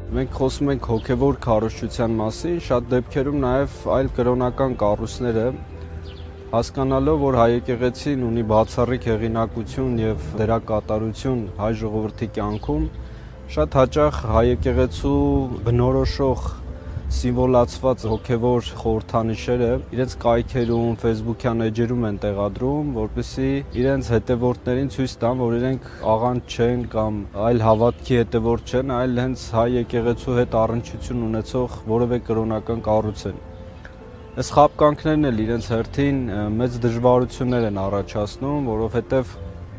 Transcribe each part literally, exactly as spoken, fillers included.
Մենք խոսում ենք հոգևոր քարոզչության մասին, շատ դեպքերում նաև այլ կրոնական կառույցները հասկանալով, որ հայ եկեղեցին ունի բացառիկ հեղինակություն եւ դերակատարություն հայ ժողովրդի կյանքում, շատ հաճախ հայ եկեղեցու բնորոշող սիմվոլացված հոգևոր խորհրդանիշերը իրենց կայքերում, ֆեյսբուքյան էջերում են տեղադրում, որպեսզի իրենց հետևորդներին ցույց տան, որ իրենք աղանդ չեն կամ այլ հավատքի հետևորդ չեն, այլ հենց հայ եկեղեցու հետ առնչություն ունեցող որևէ կրոնական կառույց են։ Այս խաբկանքներն էլ իրենց հերթին մեծ դժվարություններ են առաջացնում, որովհետև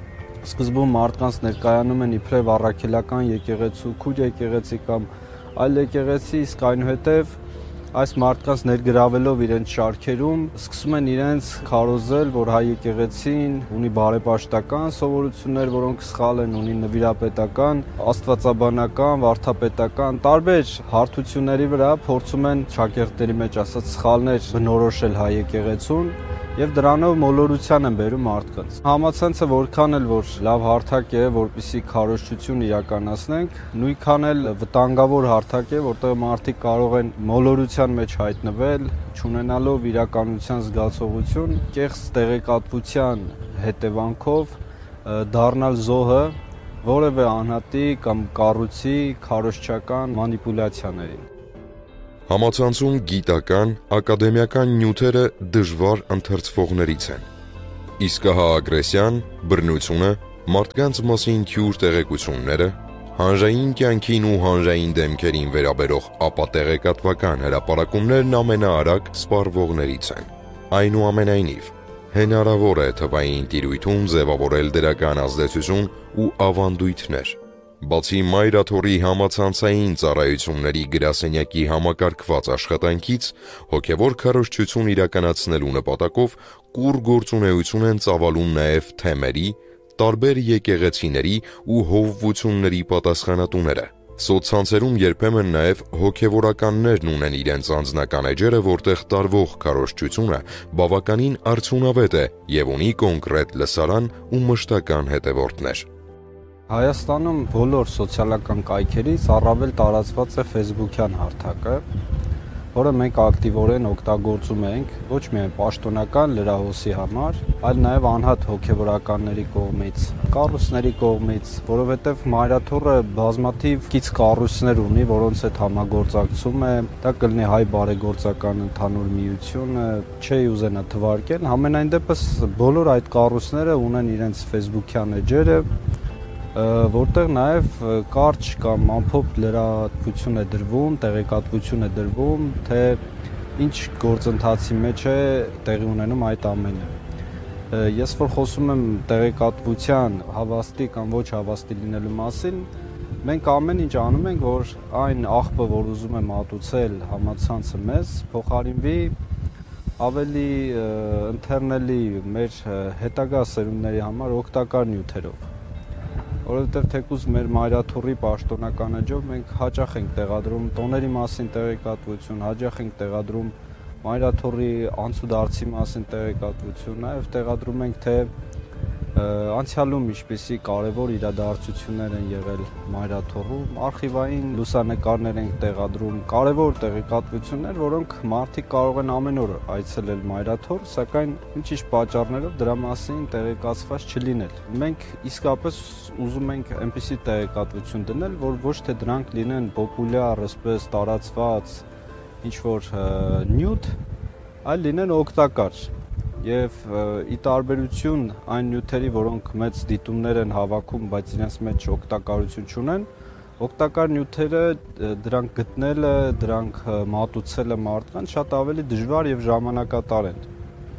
սկզբում մարդկանց ներկայանում են իբրև առաքելական եկեղեցու, քույր եկեղեցի կամ այլ եկեղեցի, իսկ այնուհետև այս մարդկանց ներգրավելով իրենց շարքերում սկսում են իրենց քարոզել, որ հայ եկեղեցին ունի բարեպաշտական սովորություններ, որոնք սխալ են, ունի նվիրապետական, աստվածաբանական, վարդապետական տարբեր հարթությունների վրա փորձում են շակերտների մեջ ասած սխալներ բնորոշել հայ եկեղեցուն եւ դրանով մոլորության են բերում մարդկանց։ Համացանցը որքան էլ որ լավ հարթակ է, որպեսզի քարոզչություն իրականացնենք, նույնքան էլ վտանգավոր հարթակ է, որտեղ մարդիկ կարող են մոլորության մեջ հայտնվել, չունենալով իրականության զգացողություն, կեղծ տեղեկատվության հետևանքով դառնալ զոհը որևէ անհատի կամ կառույցի քարոզչական մանիպուլյացիաներին։ Համացանցում գիտական, ակադեմիական նյութերը դժվար ընթերցվողներից են։ Իսկ հա ագրեսիան, բռնությունը, մարդկանց մասին թյուր տեղեկությունները, հանրային կյանքին ու հանրային դեմքերին վերաբերող ապատեղեկատվական հրապարակումներն ամենաարագ սպառվողներից են։ Այնուամենայնիվ, հնարավոր է թվային տիրույթում ձևավորել դրական ազդեցություն ու ավանդույթներ։ Բացի Մայրաթորի համացանցային ծառայությունների գրասենյակի համակարգված աշխատանքից, հոգևոր քարոզչություն իրականացնելու նպատակով կուռ գործունեություն են ծավալում նաև թեմերի, տարբեր եկեղեցիների ու հովվությունների պատասխանատուները։ Սոցցանցերում երբեմն նաև հոգևորականներն ունեն իրենց անձնական էջերը, որտեղ տարվող քարոզչությունը բավականին արդյունավետ է եւ ունի կոնկրետ լսարան ու մշտական հետևորդներ։ Հայաստանում բոլոր սոցիալական կայքերից առավել տարածված է ֆեյսբուքյան հարթակը, որը մենք ակտիվորեն օգտագործում ենք ոչ միայն պաշտոնական լրահոսի համար, այլ նաև անհատ հոգևորականների կողմից, կառույցների կողմից, որովհետև Մայրաթորը բազմաթիվ կից կառույցներ ունի, որոնց հետ համագործակցում է, դա կլինի Հայ բարեգործական ընդհանուր միությունը, չի ուզենա թվարկել, համենայն դեպս բոլոր այդ կառույցները ունեն իրենց ֆեյսբուքյան էջերը, որտեղ նաև կարճ կամ ամփոփ լրատվություն է դրվում, տեղեկատվություն է դրվում, թե ինչ գործընթացի մեջ է տեղի ունենում այդ ամենը։ Ես որ խոսում եմ տեղեկատվության հավաստի կամ ոչ հավաստի լինելու մասին, մենք ամեն ինչ անում ենք, որ այն աղբը, որ ուզում է մատուցել համացանցը մեզ, փոխարինվի ավելի ընթերնելի մեր հետագա սերունդների համար օգտակար նյութերով։ Որովհետև թեկուզ մեր Մայրաթորի պաշտոնական էջով մենք հաճախ ենք տեղադրում տոների մասին տեղեկատվություն, հաճախ ենք տեղադրում Մայրաթորի անցուդարձի մասին տեղեկատվություն, նաև տեղադրում ենք թե անցյալում ինչպիսի կարևոր իրադարձություններ են եղել Մայրաթորում, արխիվային լուսանկարներ ենք տեղադրում, կարևոր տեղեկատվություններ, որոնք մարդիկ կարող են ամեն օր այցելել Մայրաթոր, սակայն ինչ-ինչ պատճառներով դրա մասին տեղեկացված չլինել։ Մենք իսկապես ուզում ենք այնպիսի տեղեկատվություն դնել, որ ոչ թե դրանք լինեն պոպուլյար, այսպես տարածված ինչ-որ նյութ, այլ լինեն օգտակար։ Եվ ի տարբերություն այն նյութերի, որոնք մեծ դիտումներ են հավաքում, բայց իրենց մեջ օգտակարություն չունեն, օգտակար նյութերը դրանք գտնելը, դրանք մատուցելը մարդկանց շատ ավելի դժվար եւ ժամանակատար են։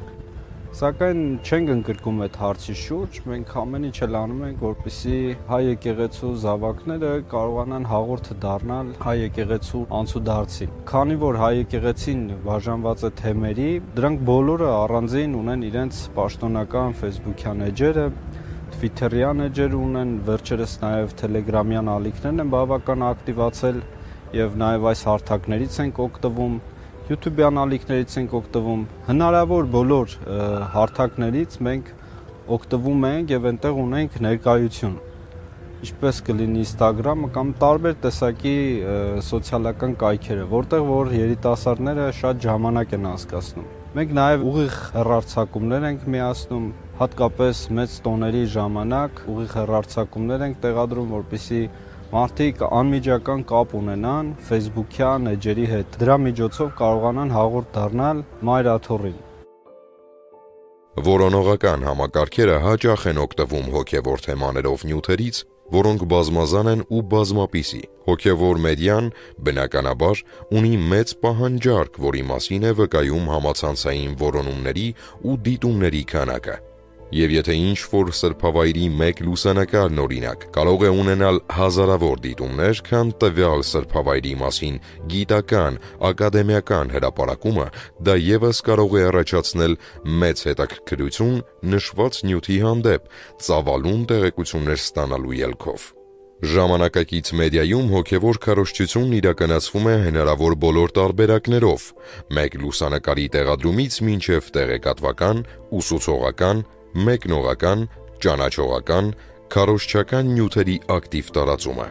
Սակայն չենք ընկրկում այդ հարցի շուրջ, մենք ամեն ինչ էլ անում ենք, որպեսզի հայ եկեղեցու զավակները կարողանան հաղորդը դառնալ հայ եկեղեցու անցուդարձին։ Քանի որ հայ եկեղեցին բաժանված է թեմերի, դրանք բոլորը առանձին ունեն իրենց պաշտոնական ֆեյսբուքյան էջերը, թվիթերյան էջեր ունեն, վերջերս նաև թելեգրամյան ալիքներն են բավական ակտիվացել եւ նաև այս հարթակներից ենք օգտվում։ YouTube-յան ալիքներից ենք օգտվում, հնարավոր բոլոր հարթակներից մենք օգտվում ենք եւ այնտեղ ունենք ներկայություն։ ինչպես կլինի Instagram-ը կամ տարբեր տեսակի սոցիալական կայքերը, որտեղ որ երիտասարդները շատ ժամանակ են անցկացնում։ Մենք նաև ուղիղ հեռարձակումներ ենք միացնում, հատկապես մեծ տոների ժամանակ ուղիղ հեռարձակումներ ենք տեղադրում, որպեսզի մարդիկ անմիջական կապ ունենան Facebook-յան էջերի հետ։ Դրա միջոցով կարողանան հաղորդ դառնալ մայրաթոռին։ Որոնողական համակարգերը հաճախ են օգտվում հոգևոր թեմաներով նյութերից, որոնք բազմազան են ու բազմապիսի։ Հոգևոր մեդիան, բնականաբար, ունի մեծ պահանջարկ, որի մասին է վկայում համացանցային որոնումների ու դիտումների քանակը։ Եվ եթե ինչ-որ սրբավայրի մեկ լուսանկարն օրինակ կարող է ունենալ հազարավոր դիտումներ, քան տվյալ սրբավայրի մասին գիտական, ակադեմիական հրապարակումը, դա ևս կարող է առաջացնել մեծ հետաքրքրություն նշված նյութի հանդեպ, ծավալուն տեղեկություններ ստանալու ելքով։ Ժամանակակից մեդիայում հոգևոր քարոզչությունն իրականացվում է հնարավոր բոլոր տարբերակներով՝ մեկ լուսանկարի տեղադրումից մինչև տեղեկատվական, ուսուցողական, մեկնողական, ճանաչողական, քարոզչական նյութերի ակտիվ տարածումը։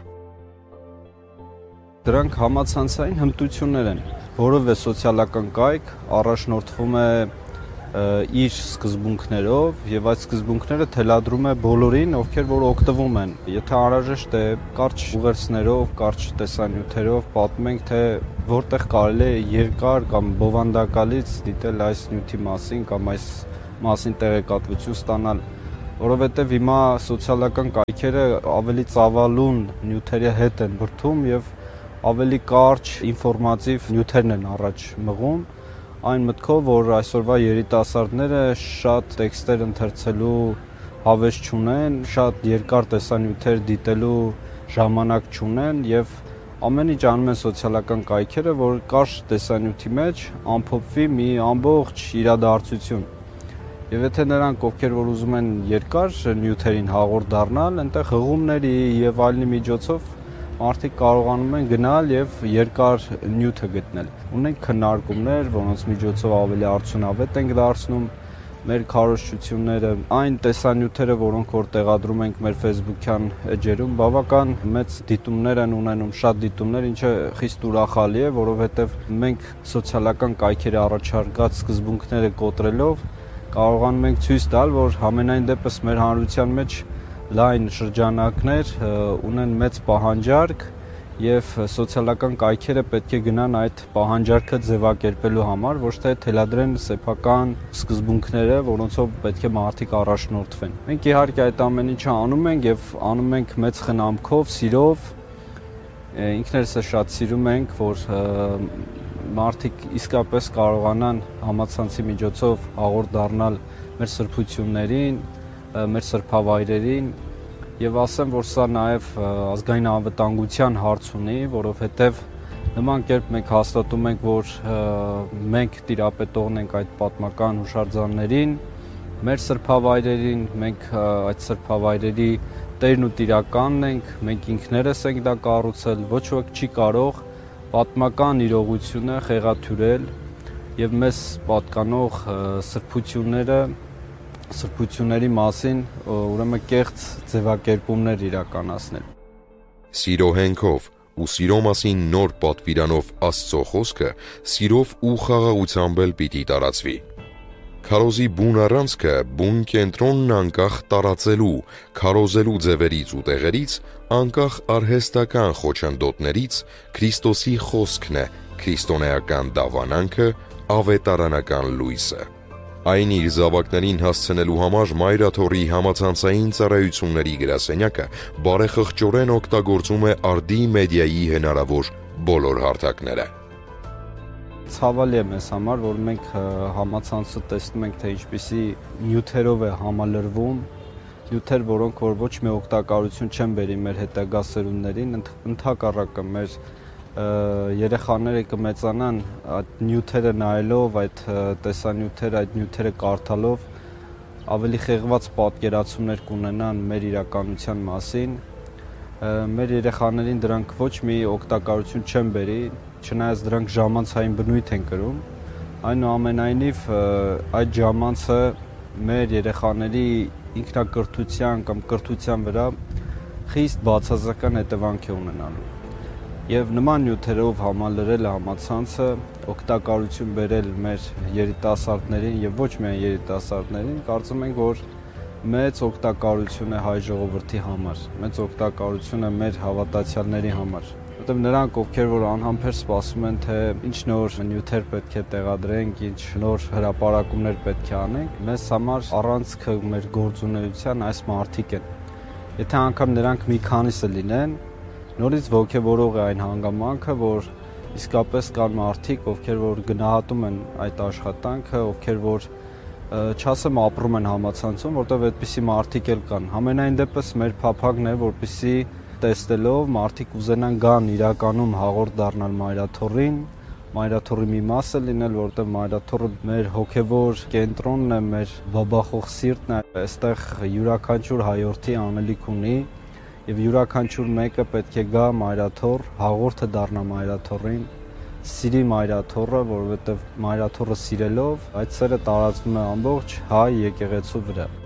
Դրանք համացանցային հմտություններ են, որով է սոցիալական կայք առաջնորդվում է իր սկզբունքներով եւ այդ սկզբունքները թելադրում է բոլորին, ովքեր որ օգտվում են։ Եթե անհրաժեշտ է կարճ ուղերձներով, կարճ տեսանյութերով պատմենք, թե որտեղ կարելի է երկար կամ բովանդակալից դիտել այս նյութի մասին կամ այս մասին տեղեկատվություն ստանալ, որովհետև հիմա սոցիալական կայքերը ավելի ծավալուն նյութերի հետ են բրդում եւ ավելի կարճ ինֆորմատիվ նյութերն են առաջ մղում, այն մտքով, որ այսօրվա երիտասարդները շատ տեքստեր ընթերցելու հավես չունեն, շատ երկար տեսանյութեր դիտելու ժամանակ չունեն եւ ամեն ինչ անում են սոցիալական կայքերը, որ կարճ տեսանյութի մեջ ամփոփվի մի ամբողջ իրադարձություն։ Եվ եթե նրանք, ովքեր որ ուզում են երկար նյութերին հաղորդ դառնալ, այնտեղ հղումների եւ այլնի միջոցով մարդիկ կարողանում են գնալ եւ երկար նյութը գտնել։ Ունենք քննարկումներ, որոնց միջոցով ավելի արդյունավետ ենք դարձնում մեր քարոզչությունները, այն տեսանյութերը, որոնք որ տեղադրում ենք մեր Facebook-յան էջերում, բավական մեծ դիտումներ են ունենում, շատ դիտումներ, ինչը խիստ ուրախալի է, որովհետեւ մենք սոցիալական կայքերի առաջարկած սկզբունքները կոտրելով կարողանում ենք ցույց տալ, որ համենայն դեպս մեր հանրության մեջ լայն շրջանակներ ունեն մեծ պահանջարկ եւ սոցիալական կայքերը պետք է գնան այդ պահանջարկը ձևակերպելու համար, ոչ թե թելադրեն սեփական սկզբունքները, որոնցով պետք է մարդիկ առաջնորդվեն։ Մենք իհարկե այդ ամեն ինչը անում ենք եւ անում ենք մեծ խնամքով, սիրով, ինքներս է շատ սիրում ենք, որ մարդիկ իսկապես կարողանան համացանցի միջոցով հաղորդ դառնալ մեր սրբություններին, մեր սրբավայրերին եւ ասեմ, որ սա նաեւ ազգային անվտանգության հարց ունի, որովհետեւ նման կերպ մենք հաստատում ենք, որ մենք տիրապետողն ենք այդ պատմական հուշարձաններին, մեր սրբավայրերին, մենք այդ սրբավայրերի տերն ու տիրականն ենք, մենք ինքներս ենք դա կառուցել, ոչ ոք չի կարող պատմական իրողությունը խեղաթյուրել եւ մեզ պատկանող սրբությունները, սրբությունների մասին ուրեմն կեղծ ձևակերպումներ իրականացնել։ Սիրո հենքով ու սիրո մասին նոր պատվիրանով Աստծո խոսքը սիրով ու խաղաղությամբ էլ պիտի տարածվի։ Քարոզի բուն առանցքը բուն կենտրոնն անկախ տարածելու, քարոզելու ձևերից ու տեղերից, անկախ արհեստական խոչընդոտներից Քրիստոսի խոսքն է, քրիստոնեական դավանանքը, ավետարանական լույսը։ Այն իր զավակներին հասցնելու համար Մայրաթոռի համացանցային ծառայությունների գրասենյակը բարեխղճորեն օգտագործում է արդի մեդիայի հնարավոր բոլոր հարթակները։ Ցավալի է մեզ համար, որ մենք համացանցը տեսնում ենք, թե ինչպիսի նյութերով է համալրվում, նյութեր, որոնք որ ոչ մի օգտակարություն չեն բերի մեր հետագա սերունդներին, ընդհակառակը մեր երեխաները կմեծանան այդ նյութերը նայելով, այդ տեսանյութերը, այդ նյութերը կարդալով ավելի խեղված պատկերացումներ կունենան մեր իրականության մասին։ Մեր երեխաներին դրանք ոչ մի օգտակարություն չեն բերի, չնայած դրանք ժամանցային բնույթ են կրում, այնուամենայնիվ այդ ժամանցը մեր երեխաների ինքնակրթության կամ կրթության վրա խիստ բացասական հետևանք է ունենալու։ Եվ նման նյութերով համալրել համացանցը օգտակարություն բերել մեր երիտասարդներին եւ ոչ միայն երիտասարդներին, կարծում ենք, որ մեծ օգտակարություն է հայ ժողովրդի համար, մեծ օգտակարություն է մեր հավատացյալների համար, որտեղ նրանք, ովքեր որ անհամբեր սպասում են, թե ինչ նոր նյութեր պետք է տեղադրենք, ինչ նոր հրապարակումներ պետք է անենք, մեզ համար առանցքը մեր գործունեության այս մարդիկ են։ Եթե անգամ նրանք մի քանիսը լինեն, նորից ոգևորող է այն հանգամանքը, որ իսկապես կան մարդիկ, ովքեր որ գնահատում են այդ աշխատանքը, ովքեր որ չասեմ ապրում են համացանցում, որտեղ այդպիսի մարդիկ էլ կան։ Համենայն դեպս մեր փափագն է, որպեսզի տեսնելով մարդիկ ուզենան գան իրականում հաղորդ դառնալ մայրաթոռին, մայրաթոռի մի մասը լինել, որտեղ մայրաթոռը մեր հոգևոր կենտրոնն է, մեր բաբախող սիրտն է, այստեղ յուրաքանչյուր հայորդի անելիք ունի եւ յուրաքանչյուր մեկը պետք է գա մայրաթոռ, հաղորդը դառնա մայրաթոռին, սիրի մայրաթոռը, որովհետեւ մայրաթոռը սիրելով այդ սերը տարածվում է ամբողջ հայ եկեղեցու վրա։